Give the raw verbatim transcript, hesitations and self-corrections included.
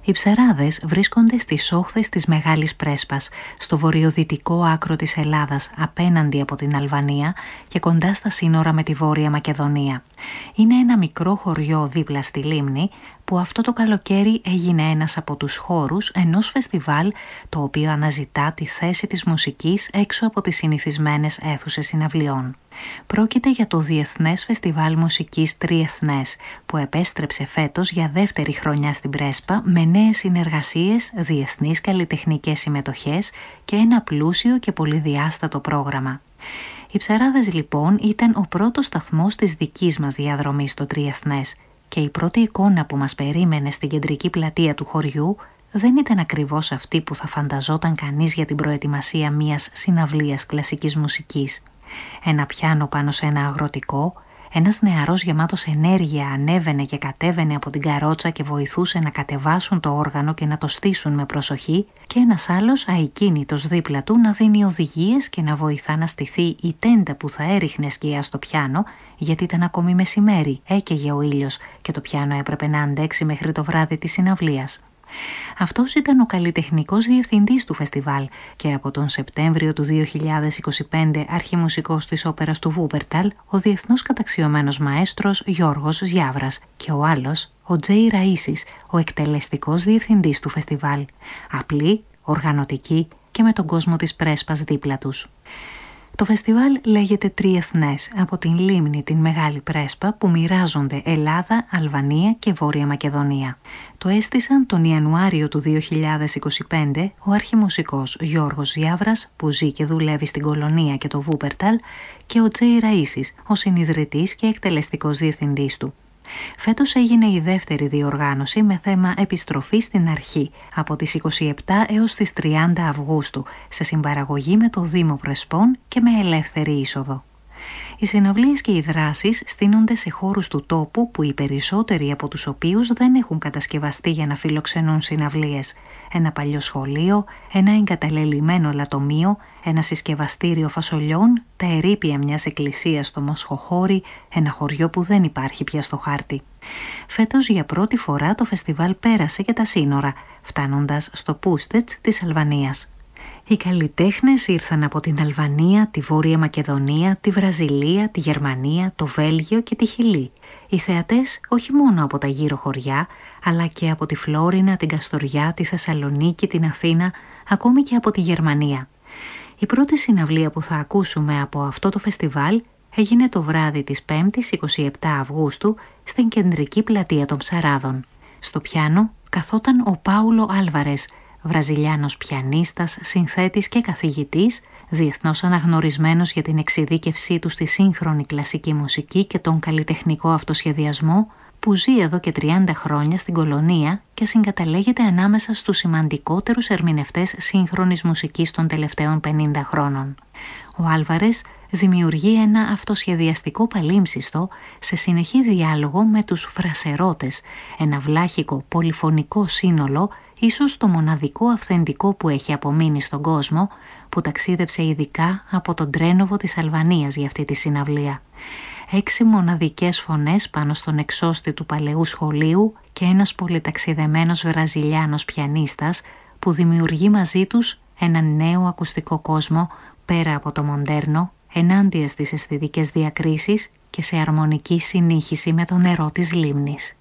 Οι ψαράδες βρίσκονται στις όχθες της Μεγάλης Πρέσπας, στο βορειοδυτικό άκρο της Ελλάδας, απέναντι από την Αλβανία και κοντά στα σύνορα με τη Βόρεια Μακεδονία. Είναι ένα μικρό χωριό δίπλα στη λίμνη, που αυτό το καλοκαίρι έγινε ένας από τους χώρους ενός φεστιβάλ το οποίο αναζητά τη θέση της μουσικής έξω από τις συνηθισμένες αίθουσες συναυλιών. Πρόκειται για το Διεθνές Φεστιβάλ Μουσικής Τριεθνές, που επέστρεψε φέτος για δεύτερη χρονιά στην Πρέσπα με νέες συνεργασίες, διεθνείς καλλιτεχνικές συμμετοχές και ένα πλούσιο και πολυδιάστατο πρόγραμμα. Οι ψαράδες λοιπόν ήταν ο πρώτος σταθμός της δικής μας διαδρομής στο Τριεθνές και η πρώτη εικόνα που μας περίμενε στην κεντρική πλατεία του χωριού δεν ήταν ακριβώς αυτή που θα φανταζόταν κανείς για την προετοιμασία μιας συναυλίας κλασικής μουσικής. Ένα πιάνο πάνω σε ένα αγροτικό, ένας νεαρός γεμάτος ενέργεια ανέβαινε και κατέβαινε από την καρότσα και βοηθούσε να κατεβάσουν το όργανο και να το στήσουν με προσοχή, και ένας άλλος αικίνητος δίπλα του να δίνει οδηγίες και να βοηθά να στηθεί η τέντα που θα έριχνε σκιά στο πιάνο, γιατί ήταν ακόμη μεσημέρι, έκαιγε ο ήλιος και το πιάνο έπρεπε να αντέξει μέχρι το βράδυ της συναυλίας. Αυτός ήταν ο καλλιτεχνικός διευθυντής του φεστιβάλ και από τον Σεπτέμβριο του δύο χιλιάδες είκοσι πέντε αρχιμουσικός της όπερας του Βούπερταλ, ο διεθνώς καταξιωμένος μαέστρος Γιώργος Ζιάβρας, και ο άλλος, ο Τζέι Ραΐσης, ο εκτελεστικός διευθυντής του φεστιβάλ, απλοί, οργανωτικοί και με τον κόσμο της Πρέσπας δίπλα τους. Το φεστιβάλ λέγεται Τριεθνές από την λίμνη την Μεγάλη Πρέσπα που μοιράζονται Ελλάδα, Αλβανία και Βόρεια Μακεδονία. Το έστησαν τον Ιανουάριο του δύο χιλιάδες είκοσι πέντε ο αρχιμουσικός Γιώργος Ζιάβρας που ζει και δουλεύει στην Κολονία και το Βούπερταλ και ο Τζέι Ραΐσης, ο συνιδρυτής και εκτελεστικός διευθυντής του. Φέτος έγινε η δεύτερη διοργάνωση με θέμα επιστροφή στην αρχή από τις είκοσι επτά έως τις τριάντα Αυγούστου σε συμπαραγωγή με το Δήμο Πρεσπών και με ελεύθερη είσοδο. Οι συναυλίες και οι δράσεις στείνονται σε χώρους του τόπου που οι περισσότεροι από τους οποίους δεν έχουν κατασκευαστεί για να φιλοξενούν συναυλίες. Ένα παλιό σχολείο, ένα εγκαταλελειμμένο λατομείο, ένα συσκευαστήριο φασολιών, τα ερείπια μιας εκκλησίας στο Μοσχοχώρι, ένα χωριό που δεν υπάρχει πια στο χάρτη. Φέτος για πρώτη φορά το φεστιβάλ πέρασε και τα σύνορα, φτάνοντας στο Πούστετς της Αλβανίας. Οι καλλιτέχνες ήρθαν από την Αλβανία, τη Βόρεια Μακεδονία, τη Βραζιλία, τη Γερμανία, το Βέλγιο και τη Χιλή. Οι θεατές όχι μόνο από τα γύρω χωριά, αλλά και από τη Φλόρινα, την Καστοριά, τη Θεσσαλονίκη, την Αθήνα, ακόμη και από τη Γερμανία. Η πρώτη συναυλία που θα ακούσουμε από αυτό το φεστιβάλ έγινε το βράδυ της πέμπτης εικοστή εβδόμη Αυγούστου στην κεντρική πλατεία των Ψαράδων. Στο πιάνο καθόταν ο Πάουλο Άλβαρες, Βραζιλιάνος πιανίστας, συνθέτης και καθηγητής, διεθνώς αναγνωρισμένος για την εξειδίκευσή του στη σύγχρονη κλασική μουσική και τον καλλιτεχνικό αυτοσχεδιασμό, που ζει εδώ και τριάντα χρόνια στην Κολονία και συγκαταλέγεται ανάμεσα στους σημαντικότερους ερμηνευτές σύγχρονης μουσικής των τελευταίων πενήντα χρόνων. Ο Άλβαρες δημιουργεί ένα αυτοσχεδιαστικό παλίμψιστο σε συνεχή διάλογο με τους φρασερότες, ένα βλάχικο πολυφωνικό σύνολο, ίσως το μοναδικό αυθεντικό που έχει απομείνει στον κόσμο, που ταξίδεψε ειδικά από τον Τρένοβο της Αλβανίας για αυτή τη συναυλία. Έξι μοναδικές φωνές πάνω στον εξώστη του παλαιού σχολείου και ένας πολυταξιδεμένος Βραζιλιάνος πιανίστας που δημιουργεί μαζί τους έναν νέο ακουστικό κόσμο πέρα από το μοντέρνο, ενάντια στις αισθητικές διακρίσεις και σε αρμονική συνήχιση με το νερό της λίμνης.